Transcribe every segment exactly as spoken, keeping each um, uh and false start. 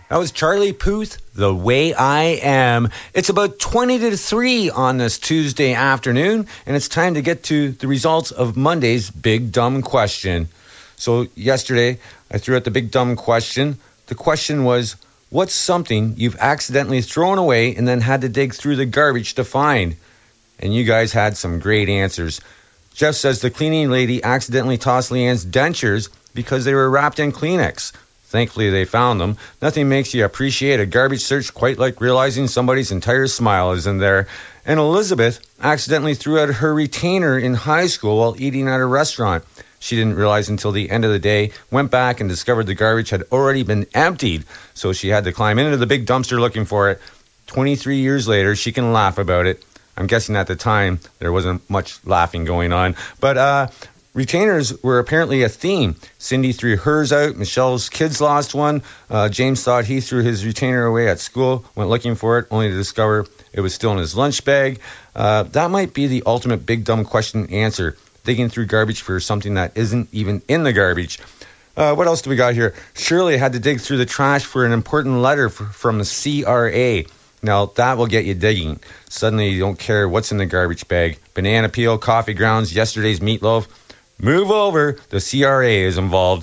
That was Charlie Puth, The Way I Am. It's about twenty to three on this Tuesday afternoon, and it's time to get to the results of Monday's Big Dumb Question. So yesterday, I threw out the Big Dumb Question. The question was, what's something you've accidentally thrown away and then had to dig through the garbage to find? And you guys had some great answers. Jeff says the cleaning lady accidentally tossed Leanne's dentures because they were wrapped in Kleenex. Thankfully, they found them. Nothing makes you appreciate a garbage search quite like realizing somebody's entire smile is in there. And Elizabeth accidentally threw out her retainer in high school while eating at a restaurant. She didn't realize until the end of the day, went back and discovered the garbage had already been emptied, so she had to climb into the big dumpster looking for it. twenty-three years later, she can laugh about it. I'm guessing at the time, there wasn't much laughing going on. But, uh... retainers were apparently a theme. Cindy threw hers out. Michelle's kids lost one. Uh, James thought he threw his retainer away at school, went looking for it, only to discover it was still in his lunch bag. Uh, that might be the ultimate big dumb question answer, digging through garbage for something that isn't even in the garbage. Uh, what else do we got here? Shirley had to dig through the trash for an important letter f- from the C R A. Now, that will get you digging. Suddenly, you don't care what's in the garbage bag. Banana peel, coffee grounds, yesterday's meatloaf. Move over. The C R A is involved.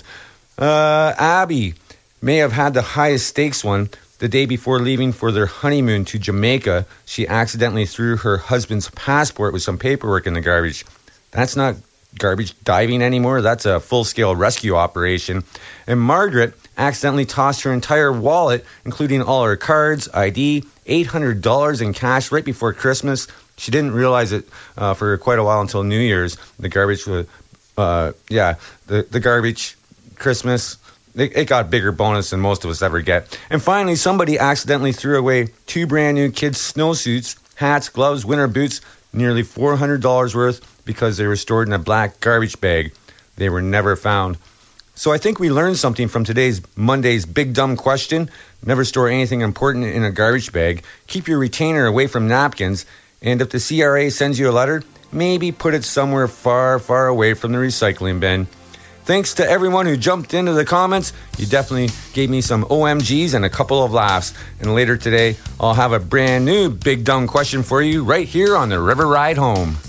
Uh, Abby may have had the highest stakes one. The day before leaving for their honeymoon to Jamaica, she accidentally threw her husband's passport with some paperwork in the garbage. That's not garbage diving anymore. That's a full-scale rescue operation. And Margaret accidentally tossed her entire wallet, including all her cards, I D, eight hundred dollars in cash right before Christmas. She didn't realize it uh, for quite a while until New Year's. The garbage was... Uh, yeah, the, the garbage, Christmas, it, it got bigger bonus than most of us ever get. And finally, somebody accidentally threw away two brand new kids' snowsuits, hats, gloves, winter boots, nearly four hundred dollars worth because they were stored in a black garbage bag. They were never found. So I think we learned something from today's Monday's Big Dumb Question. Never store anything important in a garbage bag. Keep your retainer away from napkins. And if the C R A sends you a letter, maybe put it somewhere far, far away from the recycling bin. Thanks to everyone who jumped into the comments. You definitely gave me some O M Gs and a couple of laughs. And later today, I'll have a brand new Big Dumb Question for you right here on the River Ride Home.